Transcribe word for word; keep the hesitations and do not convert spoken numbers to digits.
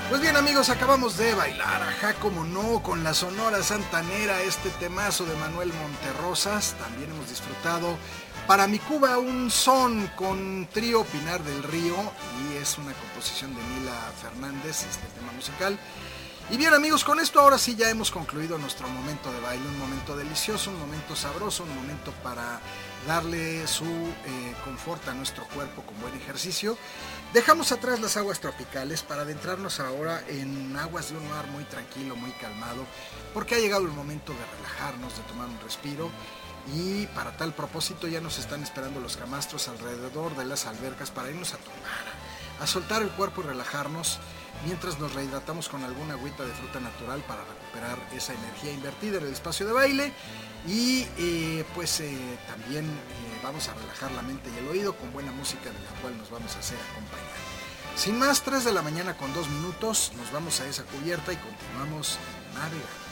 Pues bien amigos, acabamos de bailar, ajá, como no, con la Sonora Santanera, este temazo de Manuel Monterrosas. También hemos disfrutado Para mi Cuba un son con Trío Pinar del Río, y es una composición de Mila Fernández, este tema musical. Y bien amigos, con esto ahora sí ya hemos concluido nuestro momento de baile, un momento delicioso, un momento sabroso, un momento para darle su eh, confort a nuestro cuerpo con buen ejercicio. Dejamos atrás las aguas tropicales para adentrarnos ahora en aguas de un mar muy tranquilo, muy calmado, porque ha llegado el momento de relajarnos, de tomar un respiro. Y para tal propósito ya nos están esperando los camastros alrededor de las albercas para irnos a tomar, a soltar el cuerpo y relajarnos, mientras nos rehidratamos con alguna agüita de fruta natural para recuperar esa energía invertida en el espacio de baile. Y eh, pues eh, también eh, vamos a relajar la mente y el oído con buena música de la cual nos vamos a hacer acompañar. Sin más, tres de la mañana con dos minutos, nos vamos a esa cubierta y continuamos navegando.